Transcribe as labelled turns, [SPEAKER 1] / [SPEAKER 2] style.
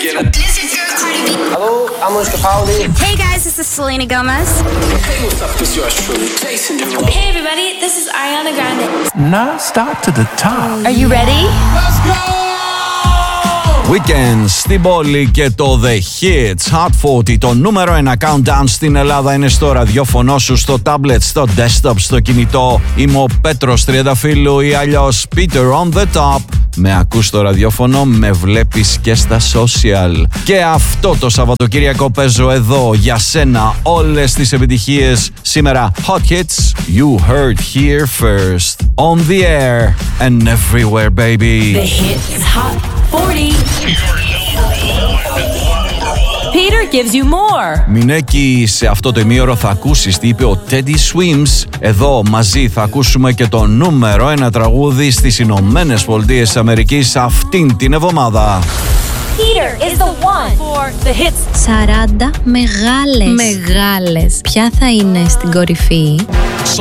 [SPEAKER 1] Hello, I'm Wiz Capaldi.
[SPEAKER 2] Hey guys, this is Selena Gomez.
[SPEAKER 1] Hey, what's up? This is yours truly, Jason Derulo.
[SPEAKER 3] Hey everybody, this is Ariana Grande.
[SPEAKER 4] Now start to the top.
[SPEAKER 2] Are you ready?
[SPEAKER 1] Let's go!
[SPEAKER 5] Weekend στην πόλη και το The Hits Hot 40, το νούμερο 1 countdown στην Ελλάδα, είναι στο ραδιόφωνο σου, στο tablet, στο desktop, στο κινητό. Είμαι ο Πέτρος Τριανταφύλλου ή αλλιώς Peter on the Top. Με ακούς στο ραδιόφωνο, με βλέπεις και στα social. Και αυτό το Σαββατοκύριακο παίζω εδώ για σένα όλες τις επιτυχίες. Σήμερα Hot Hits You Heard Here First, On the Air and Everywhere, baby.
[SPEAKER 3] The Hits Hot 40. Peter gives you more.
[SPEAKER 5] Μινέκη, σε αυτό το ημίωρο θα ακούσεις τι είπε ο Teddy Swims. Εδώ μαζί θα ακούσουμε και το νούμερο 1 τραγούδι στις Ηνωμένες Πολιτείες Αμερικής αυτήν την εβδομάδα.
[SPEAKER 3] Peter is the one for the hits.
[SPEAKER 6] 40 μεγάλες. Ποια θα είναι στην κορυφή?